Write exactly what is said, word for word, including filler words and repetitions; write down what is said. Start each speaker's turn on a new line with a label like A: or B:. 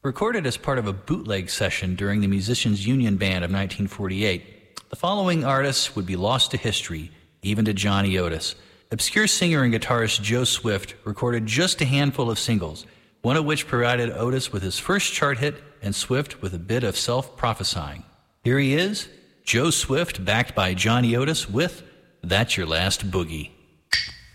A: Recorded as part of a bootleg session during the Musicians Union Band of nineteen forty-eight, the following artists would be lost to history, even to Johnny Otis. Obscure singer and guitarist Joe Swift recorded just a handful of singles, one of which provided Otis with his first chart hit and Swift with a bit of self-prophesying. Here he is, Joe Swift, backed by Johnny Otis with That's Your Last Boogie.